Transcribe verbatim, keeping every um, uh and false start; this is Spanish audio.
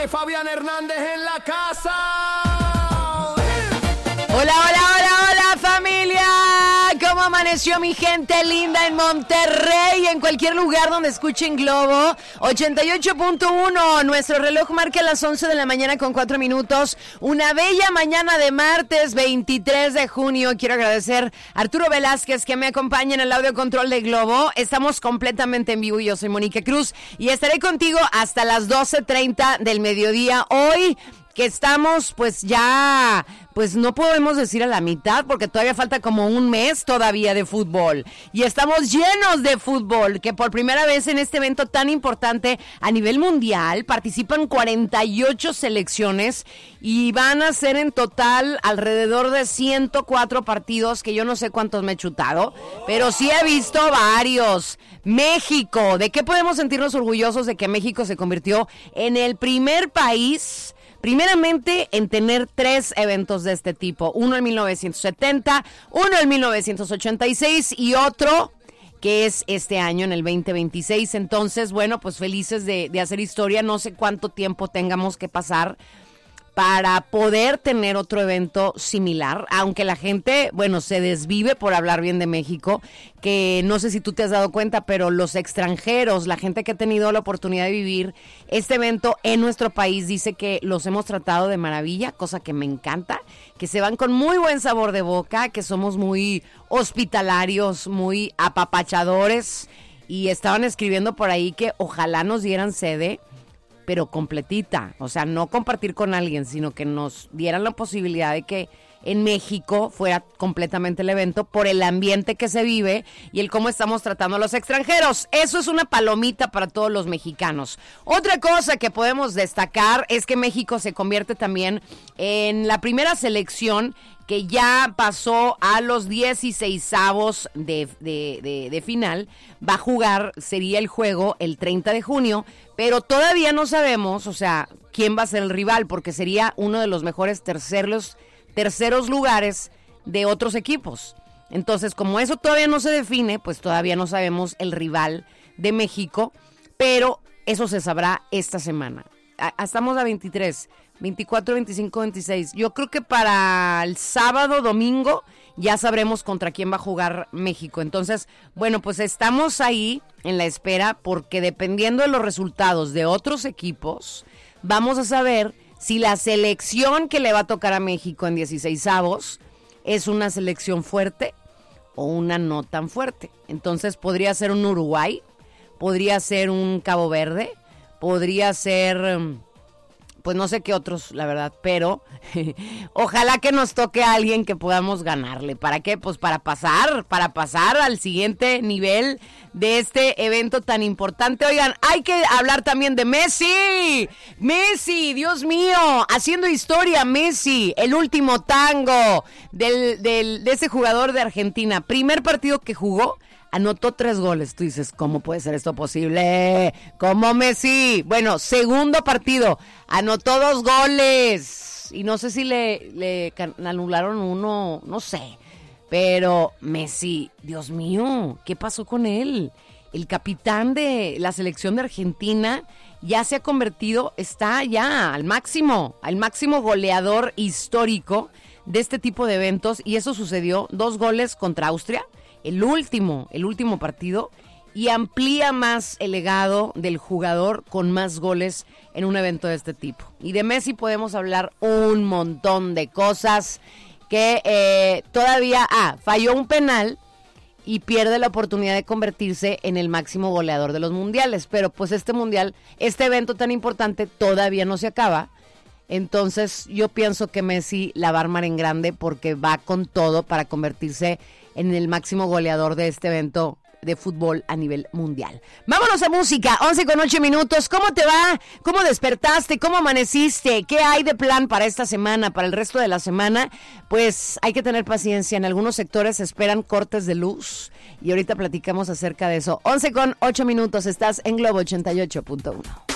y Fabián Hernández en la casa. Hola, hola, hola, hola familia. ¿Cómo amaneció mi gente linda en Monterrey? En cualquier lugar donde escuchen Globo. ochenta y ocho punto uno. Nuestro reloj marca las once de la mañana con cuatro minutos. Una bella mañana de martes veintitrés de junio. Quiero agradecer a Arturo Velázquez que me acompaña en el audio control de Globo. Estamos completamente en vivo y yo soy Mónica Cruz. Y estaré contigo hasta las doce treinta del mediodía. Hoy que estamos pues ya, pues no podemos decir a la mitad porque todavía falta como un mes todavía de fútbol. Y estamos llenos de fútbol, que por primera vez en este evento tan importante a nivel mundial participan cuarenta y ocho selecciones y van a ser en total alrededor de ciento cuatro partidos, que yo no sé cuántos me he chutado, pero sí he visto varios. México, ¿de qué podemos sentirnos orgullosos de que México se convirtió en el primer país? Primeramente, en tener tres eventos de este tipo. Uno en mil novecientos setenta, uno en mil novecientos ochenta y seis y otro que es este año, en el veinte veintiséis. Entonces, bueno, pues felices de, de hacer historia. No sé cuánto tiempo tengamos que pasar para poder tener otro evento similar, aunque la gente, bueno, se desvive por hablar bien de México, que no sé si tú te has dado cuenta, pero los extranjeros, la gente que ha tenido la oportunidad de vivir este evento en nuestro país, dice que los hemos tratado de maravilla, cosa que me encanta, que se van con muy buen sabor de boca, que somos muy hospitalarios, muy apapachadores, y estaban escribiendo por ahí que ojalá nos dieran sede, pero completita, o sea, no compartir con alguien, sino que nos dieran la posibilidad de que en México fuera completamente el evento por el ambiente que se vive y el cómo estamos tratando a los extranjeros. Eso es una palomita para todos los mexicanos. Otra cosa que podemos destacar es que México se convierte también en la primera selección que ya pasó a los dieciseisavos de, de, de, de final. Va a jugar, sería el juego el treinta de junio, pero todavía no sabemos, o sea, quién va a ser el rival, porque sería uno de los mejores terceros, terceros lugares de otros equipos. Entonces, como eso todavía no se define, pues todavía no sabemos el rival de México, pero eso se sabrá esta semana. A, estamos a veintitrés, veinticuatro, veinticinco, veintiséis. Yo creo que para el sábado, domingo, ya sabremos contra quién va a jugar México. Entonces, bueno, pues estamos ahí en la espera porque dependiendo de los resultados de otros equipos, vamos a saber si la selección que le va a tocar a México en dieciseisavos es una selección fuerte o una no tan fuerte. Entonces, podría ser un Uruguay, podría ser un Cabo Verde, podría ser, pues no sé qué otros, la verdad, pero ojalá que nos toque a alguien que podamos ganarle. ¿Para qué? Pues para pasar, para pasar al siguiente nivel de este evento tan importante. Oigan, hay que hablar también de Messi. Messi, Dios mío, haciendo historia, Messi, el último tango del, del, de ese jugador de Argentina. Primer partido que jugó, anotó tres goles. Tú dices, ¿cómo puede ser esto posible? ¿Cómo Messi? Bueno, segundo partido, anotó dos goles. Y no sé si le, le anularon uno, no sé. Pero Messi, Dios mío, ¿qué pasó con él? El capitán de la selección de Argentina ya se ha convertido, está ya al máximo, al máximo goleador histórico de este tipo de eventos. Y eso sucedió, dos goles contra Austria. El último, el último partido, y amplía más el legado del jugador con más goles en un evento de este tipo. Y de Messi podemos hablar un montón de cosas que eh, todavía, ah, falló un penal y pierde la oportunidad de convertirse en el máximo goleador de los mundiales. Pero pues este mundial, este evento tan importante todavía no se acaba. Entonces yo pienso que Messi la va a armar en grande porque va con todo para convertirse en el máximo goleador de este evento de fútbol a nivel mundial. Vámonos a música, once con ocho minutos. ¿Cómo te va? ¿Cómo despertaste? ¿Cómo amaneciste? ¿Qué hay de plan para esta semana, para el resto de la semana? Pues hay que tener paciencia. En algunos sectores se esperan cortes de luz y ahorita platicamos acerca de eso. once con ocho minutos, estás en Globo ochenta y ocho punto uno.